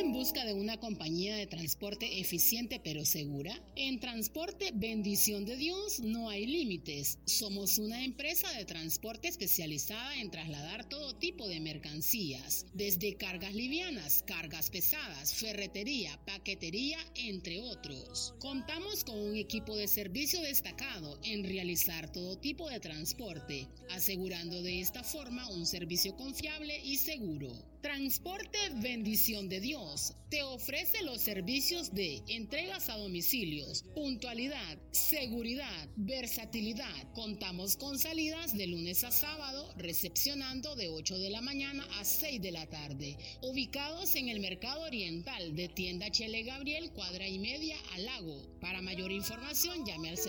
en busca de una compañía de transporte eficiente pero segura? En Transporte Bendición de Dios no hay límites. Somos una empresa de transporte especializada en trasladar todo tipo de mercancías, desde cargas livianas, cargas pesadas, ferretería, paquetería, entre otros. Contamos con un equipo de servicio destacado en realizar todo tipo de transporte, asegurando de esta forma un servicio confiable y seguro. Transporte Bendición de Dios te ofrece los servicios de entregas a domicilios, puntualidad, seguridad, versatilidad. Contamos con salidas de lunes a sábado, recepcionando de 8 de la mañana a 6 de la tarde. Ubicados en el Mercado Oriental de Tienda Chele Gabriel, cuadra y media al Lago. Para mayor información, llame al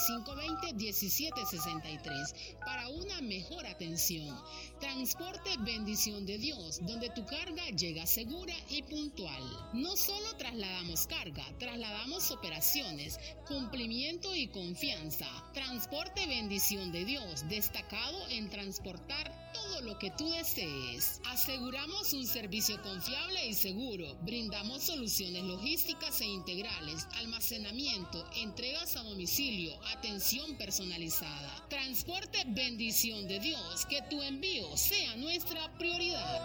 7520-1763 para una mejor atención. Transporte Bendición de Dios, donde tu carga llega segura y puntual. No solo trasladamos carga, trasladamos operaciones, cumplimiento y confianza. Transporte Bendición de Dios, destacado en transportar todo lo que tú desees. Aseguramos un servicio confiable y seguro. Brindamos soluciones logísticas e integrales, almacenamiento, entregas a domicilio, atención personalizada. Transporte Bendición de Dios, que tu envío sea nuestra prioridad.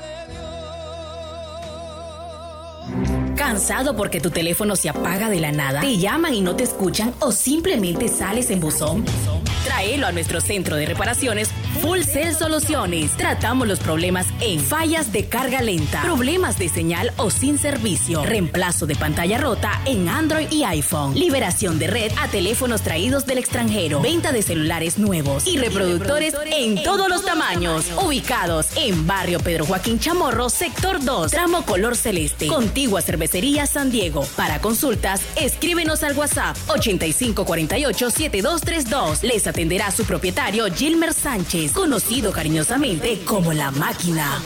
¿Cansado porque tu teléfono se apaga de la nada? ¿Te llaman y no te escuchan o simplemente sales en buzón? Tráelo a nuestro centro de reparaciones Full Cell Soluciones. Tratamos los problemas en fallas de carga lenta, problemas de señal o sin servicio, reemplazo de pantalla rota en Android y iPhone, liberación de red a teléfonos traídos del extranjero, venta de celulares nuevos y reproductores en todos los tamaños. Ubicados en Barrio Pedro Joaquín Chamorro, Sector 2, tramo color celeste, contigua Cervecería San Diego. Para consultas, escríbenos al WhatsApp 8548-7232. Les atenderá su propietario Gilmer Sánchez, conocido cariñosamente como La Máquina.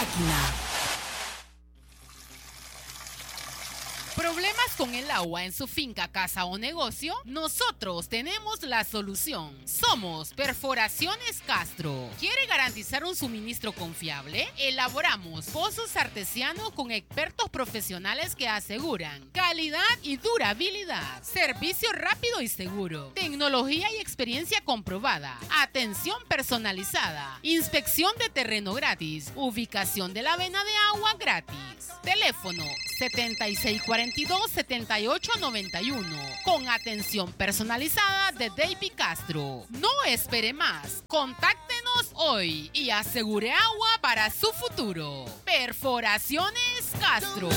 ¿Problemas con el agua en su finca, casa o negocio? Nosotros tenemos la solución. Somos Perforaciones Castro. ¿Quiere garantizar un suministro confiable? Elaboramos pozos artesianos con expertos profesionales que aseguran calidad y durabilidad, servicio rápido y seguro, tecnología y experiencia comprobada, atención personalizada, inspección de terreno gratis, ubicación de la vena de agua gratis. Teléfono 7642-7891, con atención personalizada de David Castro. No espere más, contáctenos hoy y asegure agua para su futuro. Perforaciones Castro.